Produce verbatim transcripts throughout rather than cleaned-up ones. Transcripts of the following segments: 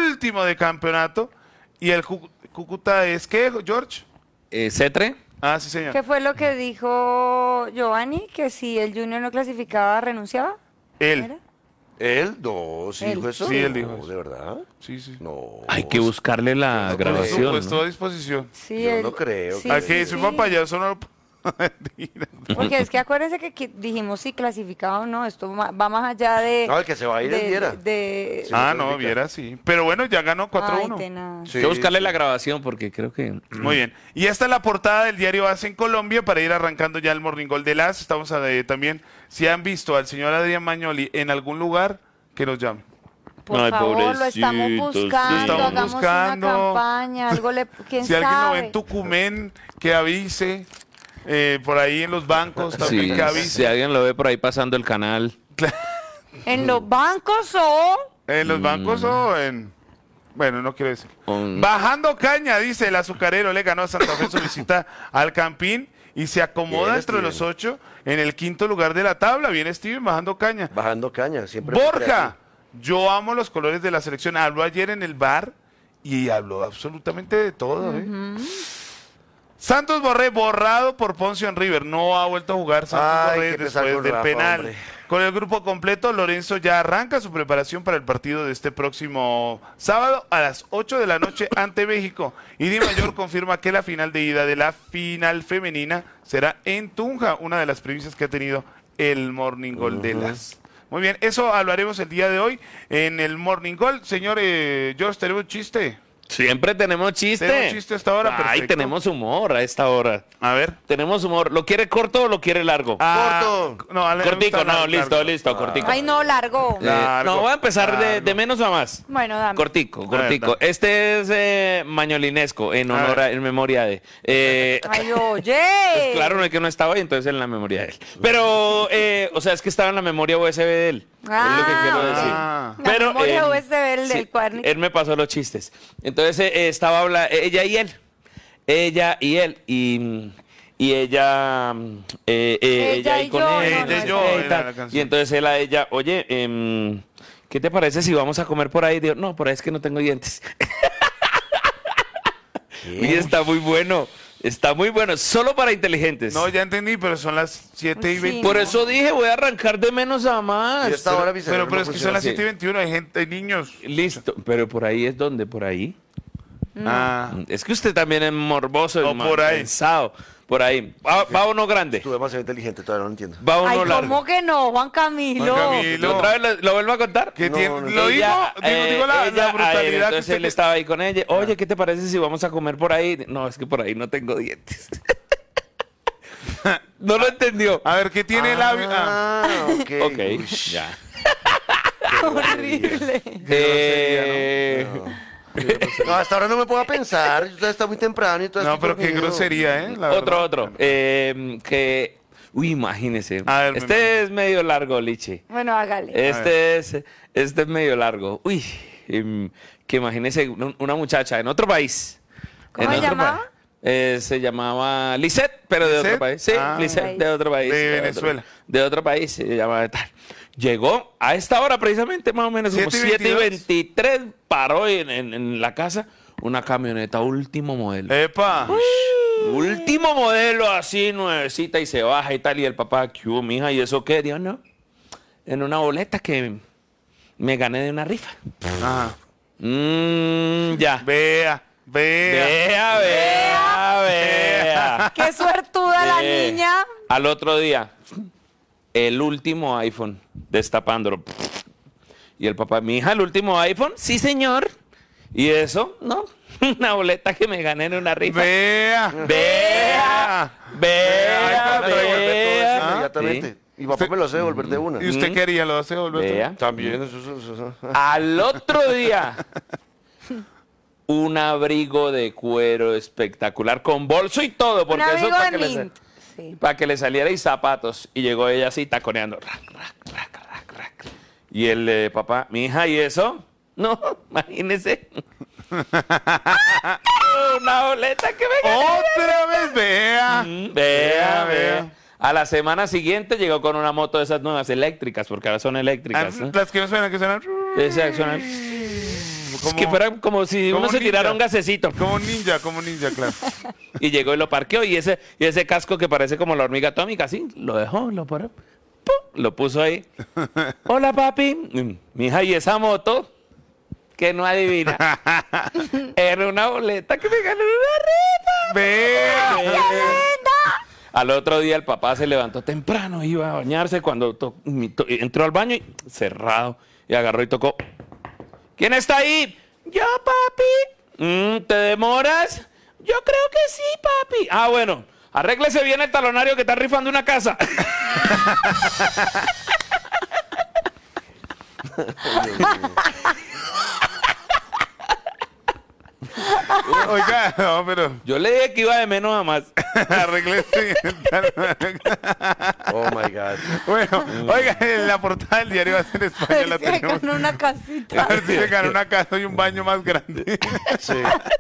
último de campeonato. Y el Cúcuta es, ¿qué, George? Eh, ¿Cetre? Ah, sí, señor. ¿Qué fue lo que dijo Giovanni? Que si el Junior no clasificaba, renunciaba. Él. ¿Era? ¿Él? No, ¿sí Él. dijo eso? Sí, él dijo No, eso. ¿de verdad? Sí, sí. No. Hay que buscarle la no, Por grabación. supuesto, ¿no? a disposición. Sí, Yo él- no creo sí, que- Aquí sí, soy sí. un payaso, no lo Mentira. Porque es que acuérdense que, que dijimos si clasificaba o no, esto ma- va más allá de... No, el que se va a ir es de- Viera. de- Sí. Ah, no no, clasifica. viera, sí. Pero bueno, ya ganó cuatro Ay, uno. tenaz. Sí, Hay que buscarle sí. la grabación porque creo que... Muy bien. Y esta es la portada del diario AS en Colombia para ir arrancando ya el Morning Gold de las. Estamos a, eh, también, si han visto al señor Adrián Magnoli en algún lugar, que nos llame. Por Ay, favor, lo pobrecito, estamos sí. buscando, Lo estamos hagamos buscando. una campaña, algo le... ¿Quién Si alguien lo sabe? ve en Tucumán, que avise. Eh, por ahí en los bancos también, Sí, que avise. si alguien lo ve por ahí pasando el canal. ¿En los bancos o...? En los bancos o en... Bueno, no quiero decir. Un- Bajando caña, dice el azucarero, le ganó a Santa Fe su visita al Campín y se acomoda Bien, entre Steven. los ocho en el quinto lugar de la tabla. Viene Steven bajando caña. Bajando caña, siempre. fue Borja, creativo. yo amo los colores de la selección. Habló ayer en el bar y habló absolutamente de todo. ¿eh? Santos Borré, borrado por Poncio en River. No ha vuelto a jugar Santos Ay, Borré qué pesar después con del Rafa, penal. hombre. Con el grupo completo, Lorenzo ya arranca su preparación para el partido de este próximo sábado a las ocho de la noche ante México. Y Di Mayor confirma que la final de ida de la final femenina será en Tunja, una de las premisas que ha tenido el Morning Gold de las. Muy bien, eso hablaremos el día de hoy en el Morning Gold. Señor eh, George, tenemos un chiste. Siempre tenemos chiste. Tenemos chiste a esta hora, Ay, perfecto. tenemos humor a esta hora. A ver. Tenemos humor. ¿Lo quiere corto o lo quiere largo? Ah, Corto. No, a la- Cortico, me gusta no, largo, listo, largo. listo, cortico. Ay, no, largo. Eh, Largo, no, voy a empezar de, largo. de menos a más. Bueno, dame. Cortico, ver, cortico. dale. Este es eh, mañolinesco, en A honor ver. a, en memoria de. Eh, Ay, oye. pues claro, no es que no estaba ahí, entonces en la memoria de él. Pero, eh, o sea, es que estaba en la memoria U S B de él. es lo que quiero decir. Ah. La Pero, memoria eh, U S B del- del cuadernito. Él me pasó los chistes. Entonces eh, estaba habla ella y él. Ella y él. Y, y ella. mm, eh, eh, Ella ella y y con yo, él. no, no, y yo tal. era la canción. Y entonces él a ella, oye, em, ¿qué te parece si vamos a comer por ahí? Digo, no, por ahí es que no tengo dientes. Y está muy bueno. Está muy bueno. Solo para inteligentes. No, ya entendí, pero son las siete y Sí. veinte. Por eso dije, voy a arrancar de menos a más. Y esta hora mi Pero, cerebro pero no es que funciona son las así. siete y veintiuno, hay gente, hay niños. Listo. Pero por ahí es donde, por ahí. Ah, Es que usted también es morboso, O es por ahí. pensado. Por ahí. Va, va uno grande. Estuve demasiado inteligente, todavía no lo entiendo. Va uno Ay, largo. ¿cómo que no, Juan Camilo? Juan Camilo. ¿Otra vez lo, lo vuelvo a contar? ¿qué No, tiene? no, Lo digo, Ella, digo, eh, digo la, ella la a él, brutalidad que entonces usted... él estaba ahí con ella. Oye, ¿qué te parece si vamos a comer por ahí? No, es que por ahí no tengo dientes. No lo entendió. A ver, ¿qué tiene el labio? Ah, Ah, ok. Ok, Uy, ya. Horrible. Eh, No, hasta ahora no me puedo pensar. Todavía está muy temprano y todo no, estoy pero qué dormido. grosería, ¿eh? La Otro, verdad. otro. Eh, que... Uy, imagínese. A ver, me Este imagino. es medio largo, Liche. Bueno, hágale. Este es, este es medio largo. Uy, em, que imagínese un- una muchacha en otro país. ¿Cómo En se otro llamaba? pa- eh, se llamaba Lisette, pero de otro ¿Lisette? país. Sí, Ah. Lisette, de otro país. De otro- Venezuela. de otro país, se llamaba tal. Llegó a esta hora precisamente, más o menos, como siete y siete y veintidós. veintitrés, paró en, en- en la casa una camioneta último modelo. Epa. Último modelo, así, nuevecita, y se baja y tal. Y el papá, ¿qué hubo, mija? ¿Y eso qué? Dios, no. En una boleta que me gané de una rifa. Ajá. Mmm, ya. Vea, vea. Vea, vea, vea. Qué suertuda la Eh, niña. Al otro día, el último iPhone, destapándolo. Y el papá, mi hija, el último iPhone, sí, señor. ¿Y eso? No, una boleta que me gané en una rifa. Vea. Vea, vea, Ay, me devolver todo eso vea. inmediatamente. Mi papá me lo hace devolver de una. ¿Y usted qué haría? ¿Lo hace volver? Vea. También, eso, eso, eso, eso. Al otro día, un abrigo de cuero espectacular, con bolso y todo, Un porque eso amigo para de que, le, Mint. Sí. para que le saliera y zapatos. Y llegó ella así taconeando. Rac, rac, rac, rac, rac. Y el eh, papá, mi hija, ¿y eso? No, imagínese. Una boleta que me gané. Otra vez, vea. Mm, Vea, Vea, vea. vea. A la semana siguiente llegó con una moto de esas nuevas eléctricas, porque ahora son Ah, eléctricas. ¿no? Las que no suenan, que suenan. Esas suenan como, que fuera como si como uno se ninja. tirara un gasecito. Como un ninja, como un ninja, claro. Y llegó y lo parqueó. Y ese, y ese casco que parece como la hormiga atómica, así, lo dejó, lo paró. ¡Pum! Lo puso ahí. Hola, papi. Mm, Mija, ¿y esa moto? Que no adivina. Era una boleta que me ganó en una Ve. rifa. Al otro día el papá se levantó temprano, iba a bañarse cuando to- mi- to- entró al baño y cerrado. Y agarró y tocó. ¿Quién está ahí? Yo, papi. Mm, ¿Te demoras? Yo creo que sí, papi. Ah, bueno. Arréglese bien el talonario que está rifando una casa. Oiga, no, pero Yo le dije que iba de menos a más. arreglese. Oh my God. Bueno, oiga, en la portada del diario va a ser en español. La Se tenemos. ganó una casita. A ver si se ganó una casa y un baño más grande. Sí.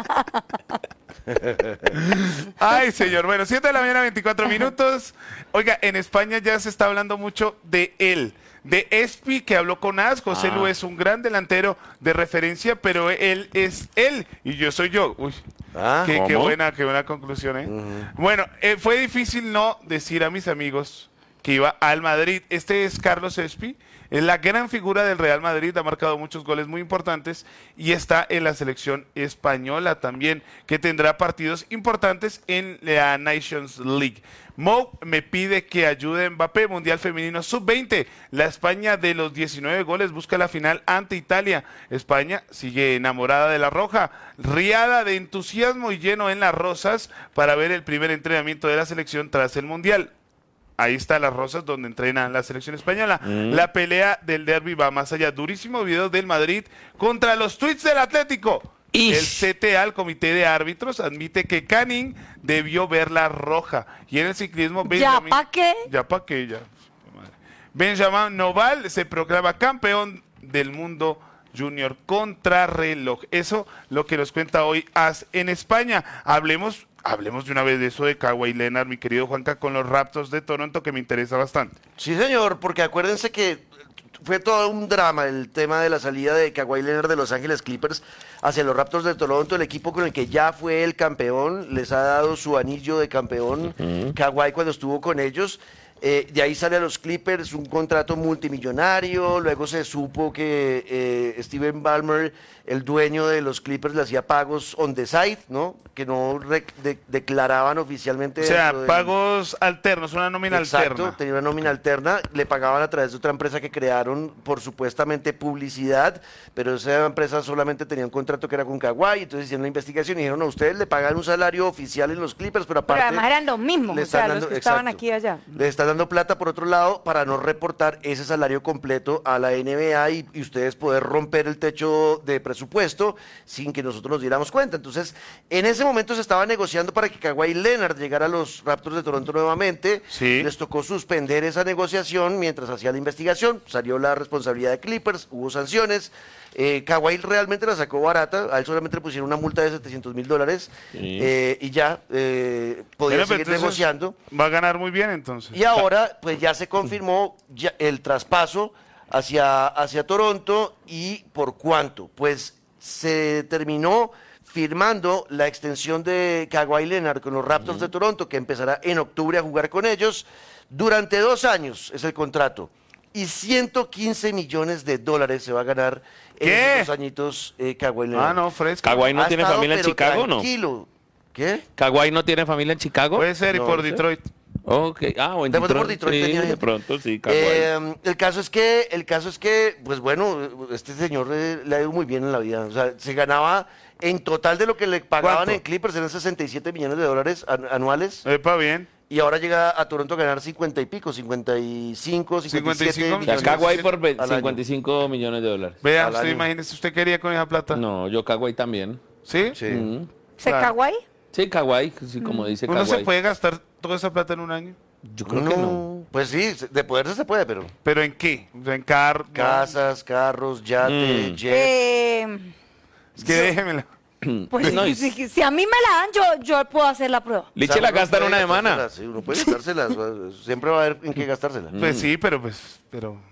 Ay, señor. Bueno, siete de la mañana, veinticuatro minutos. Oiga, en España ya se está hablando mucho de él. De Espi, que habló con As. José Ah. Lu es un gran delantero de referencia, pero él es él y yo soy yo. Uy, Ah, qué, qué ¿cómo? buena, qué buena conclusión, ¿eh? Bueno, eh, fue difícil no decir a mis amigos que iba al Madrid. Este es Carlos Espi. Es la gran figura del Real Madrid, ha marcado muchos goles muy importantes y está en la selección española también, que tendrá partidos importantes en la Nations League. Mo me pide que ayude a Mbappé, Mundial Femenino sub veinte. La España de los diecinueve goles busca la final ante Italia. España sigue enamorada de la roja, riada de entusiasmo y lleno en las rosas para ver el primer entrenamiento de la selección tras el Mundial. Ahí está Las Rosas, donde entrena la selección española. Mm. La pelea del derbi va más allá. Durísimo video del Madrid contra los tweets del Atlético. Ish. El C T A, el Comité de Árbitros, admite que Canning debió ver la roja. Y en el ciclismo... ¿Ya pa' qué? Ya pa' qué, ya. Madre. Benjamin Noval se proclama campeón del mundo junior contrarreloj. Eso lo que nos cuenta hoy As en España. Hablemos... Hablemos de una vez de eso de Kawhi Leonard, mi querido Juanca, con los Raptors de Toronto, que me interesa bastante. Sí, señor, porque acuérdense que fue todo un drama el tema de la salida de Kawhi Leonard de Los Ángeles Clippers hacia los Raptors de Toronto, el equipo con el que ya fue el campeón, les ha dado su anillo de campeón Kawhi cuando estuvo con ellos. Eh, de ahí sale a los Clippers un contrato multimillonario, luego se supo que eh, Steven Ballmer, el dueño de los Clippers, le hacía pagos on the side, ¿no? Que no re- de- declaraban oficialmente. O sea, dentro del- pagos alternos, una nómina Exacto, alterna. tenía una nómina alterna, le pagaban a través de otra empresa que crearon por supuestamente publicidad, pero esa empresa solamente tenía un contrato que era con Kawhi, entonces hicieron la investigación y dijeron, a ustedes le pagan un salario oficial en los Clippers, pero aparte... Pero además eran los mismos, le o sea, están los dando- que estaban exacto. aquí y allá. Le están dando plata por otro lado para no reportar ese salario completo a la N B A y, y ustedes poder romper el techo de presupuesto sin que nosotros nos diéramos cuenta. Entonces, en ese momento se estaba negociando para que Kawhi Leonard llegara a los Raptors de Toronto nuevamente. Sí. Les tocó suspender esa negociación mientras hacía la investigación. Salió la responsabilidad de Clippers, hubo sanciones. Eh, Kawhi realmente la sacó barata, a él solamente le pusieron una multa de setecientos mil dólares Sí. eh, y ya eh, podía Bueno, pero seguir entonces negociando. Va a ganar muy bien entonces. Y ahora, pues ya se confirmó ya el traspaso hacia, hacia Toronto y por cuánto. Pues se terminó firmando la extensión de Kawhi Leonard con los Raptors de Toronto, que empezará en octubre a jugar con ellos. Durante dos años es el contrato. Y ciento quince millones de dólares se va a ganar en ¿Qué? esos dos añitos eh, Kawhi Leonard. Ah, no, fresco. Kawhi no Ha tiene estado, familia en pero Chicago, ¿no? tranquilo. ¿Qué? ¿Kawhi no tiene familia en Chicago? Puede ser y No, por no sé. Detroit. Ok, ah, o en De pronto por Detroit. Detroit Sí, tenía de gente. pronto sí, Kawhi. Eh, el caso es que, el caso es que, pues bueno, este señor eh, le ha ido muy bien en la vida. O sea, se ganaba en total de lo que le pagaban ¿Cuánto? en Clippers, eran sesenta y siete millones de dólares an- anuales. Epa, bien. Y ahora llega a Toronto a ganar cincuenta y pico, cincuenta y cinco, cincuenta y siete cincuenta y cinco O sea, millones. Kawhi por ve- al año. cincuenta y cinco millones de dólares. Vea, Al usted año. imagínese, ¿usted quería con esa plata? No, yo Kawhi también. ¿Sí? Sí. Mm. ¿Se Claro. Kawhi? Sí, Kawhi, sí, como dice ¿Uno Kawhi. se puede gastar toda esa plata en un año? Yo creo que no. Pues sí, de poderse se puede, pero ¿Pero en qué? O sea, en car... no. casas, carros, yate, Mm. jet. Eh, Es que déjemela. pues No, y- si, si- si a mí me la dan, yo, yo puedo hacer la prueba. Liche O sea, la uno gasta en puede una semana. gastárselas, sí, uno puede gastárselas, siempre va a haber en qué gastársela. Pues sí, pero pues... pero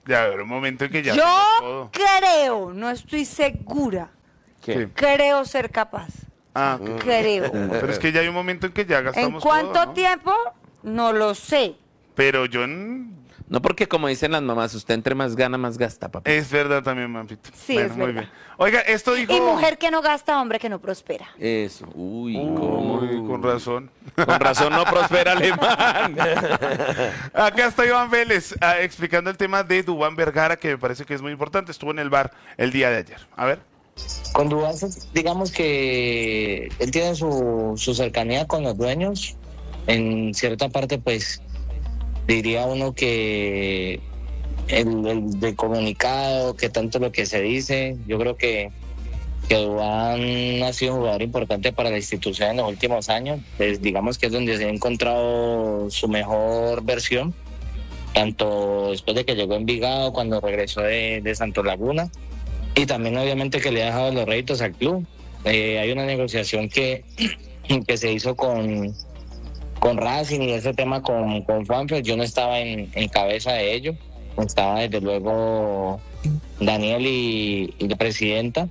Ya habrá un momento en que ya Yo hacemos todo. creo, no estoy segura, ¿Qué? Sí. creo ser capaz. Ah, ok. Creo. Pero es que ya hay un momento en que ya ¿En gastamos cuánto todo, ¿no? tiempo? No lo sé. Pero yo... en- No porque como dicen las mamás, usted entre más gana, más gasta, papá. Es verdad también, Mampito. Sí, Bueno, es muy verdad. bien. Oiga, esto dijo... Y mujer que no gasta, hombre que no prospera. Eso. Uy, ¿cómo? Uy, con razón. Con razón no prospera Alemán. Acá está Iván Vélez ah, explicando el tema de Duván Vergara, que me parece que es muy importante. Estuvo en el bar el día de ayer. A ver. Con Duván, digamos que él tiene su, su cercanía con los dueños. En cierta parte, pues, diría uno que el, el de comunicado, que tanto lo que se dice, yo creo que, que Duván ha sido un jugador importante para la institución en los últimos años. Pues, digamos que es donde se ha encontrado su mejor versión, tanto después de que llegó a Envigado, cuando regresó de, de Santos Laguna, y también obviamente que le ha dejado los réditos al club. Eh, hay una negociación que, que se hizo con, con Racing y ese tema con, con Juanfer. Yo no estaba en, en cabeza de ello, estaba desde luego Daniel y, y la presidenta,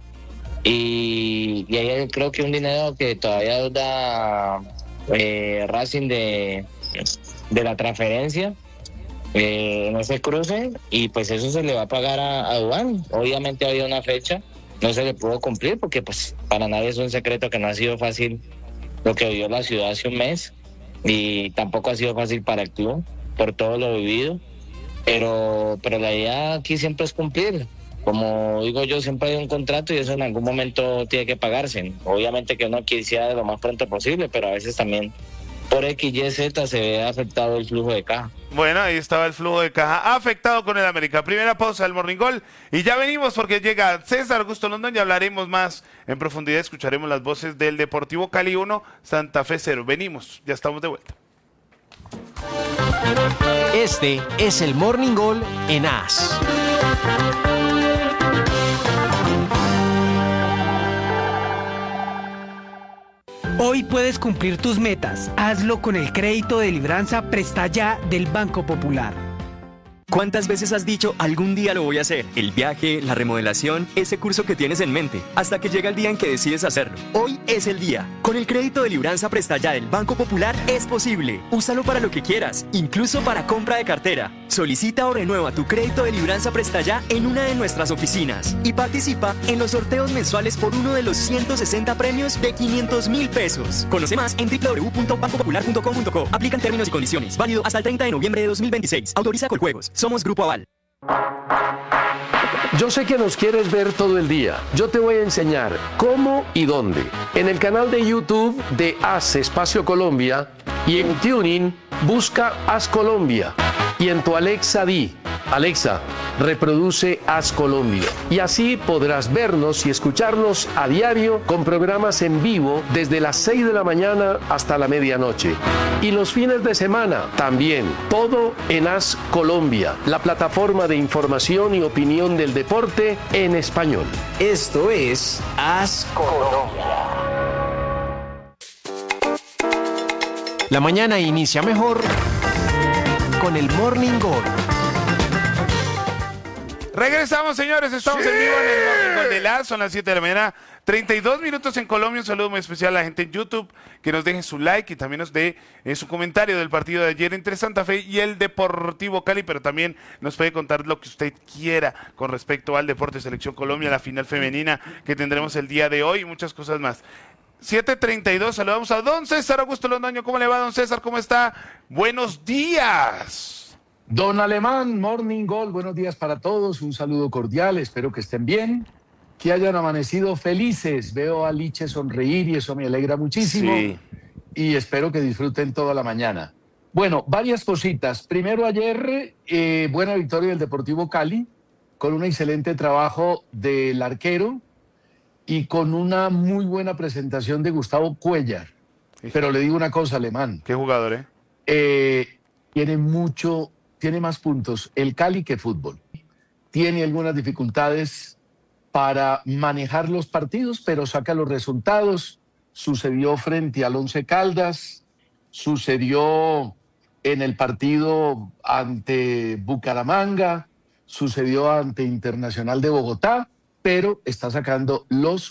y, y ahí creo que un dinero que todavía da eh, Racing de, de la transferencia Eh, en ese cruce, y pues eso se le va a pagar a, a Duván. Obviamente había una fecha, no se le pudo cumplir porque pues para nadie es un secreto que no ha sido fácil lo que vivió la ciudad hace un mes, y tampoco ha sido fácil para el club por todo lo vivido, pero, pero la idea aquí siempre es cumplir. Como digo yo, siempre hay un contrato y eso en algún momento tiene que pagarse. Obviamente que uno quisiera lo más pronto posible, pero a veces también por X, Y, Z se ve afectado el flujo de caja. Bueno, ahí estaba el flujo de caja afectado con el América. Primera pausa del Morning Gol y ya venimos porque llega César Augusto Londón y hablaremos más en profundidad. Escucharemos las voces del Deportivo Cali uno, Santa Fe cero. Venimos, ya estamos de vuelta. Este es el Morning Gol en A S. Hoy puedes cumplir tus metas. Hazlo con el crédito de Libranza Presta Ya del Banco Popular. ¿Cuántas veces has dicho algún día lo voy a hacer? El viaje, la remodelación, ese curso que tienes en mente, hasta que llega el día en que decides hacerlo. Hoy es el día. Con el crédito de Libranza Presta Ya del Banco Popular es posible. Úsalo para lo que quieras, incluso para compra de cartera. Solicita o renueva tu crédito de Libranza Presta Ya en una de nuestras oficinas y participa en los sorteos mensuales por uno de los ciento sesenta premios de quinientos mil pesos. Conoce más en doble u doble u doble u punto banco popular punto com punto co. Aplican términos y condiciones. Válido hasta el treinta de noviembre de dos mil veintiséis. Autoriza Coljuegos. Somos Grupo Aval. Yo sé que nos quieres ver todo el día. Yo te voy a enseñar cómo y dónde. En el canal de YouTube de A S Espacio Colombia y en TuneIn busca A S Colombia. Y en tu Alexa di, Alexa, reproduce A S Colombia. Y así podrás vernos y escucharnos a diario con programas en vivo desde las seis de la mañana hasta la medianoche. Y los fines de semana también, todo en A S Colombia, la plataforma de información y opinión del deporte en español. Esto es A S Colombia. La mañana inicia mejor con el Morning Gol. Regresamos, señores, estamos en vivo en el Morning Gol de la, son las siete de la mañana, treinta y dos minutos en Colombia. Un saludo muy especial a la gente en YouTube, que nos deje su like y también nos dé eh, su comentario del partido de ayer entre Santa Fe y el Deportivo Cali, pero también nos puede contar lo que usted quiera con respecto al Deporte Selección Colombia, la final femenina que tendremos el día de hoy y muchas cosas más. siete treinta y dos, saludamos a don César Augusto Londoño. ¿Cómo le va, don César? ¿Cómo está? Buenos días. Don Alemán, Morning Gol, buenos días para todos, un saludo cordial, espero que estén bien, que hayan amanecido felices. Veo a Liche sonreír y eso me alegra muchísimo. Sí. Y espero que disfruten toda la mañana. Bueno, varias cositas. Primero, ayer, eh, buena victoria del Deportivo Cali, con un excelente trabajo del arquero y con una muy buena presentación de Gustavo Cuéllar. Pero le digo una cosa, Alemán. Qué jugador, ¿eh? Eh, tiene mucho, tiene más puntos el Cali que fútbol. Tiene algunas dificultades para manejar los partidos, pero saca los resultados. Sucedió frente al Once Caldas, sucedió en el partido ante Bucaramanga, sucedió ante Internacional de Bogotá, pero está sacando los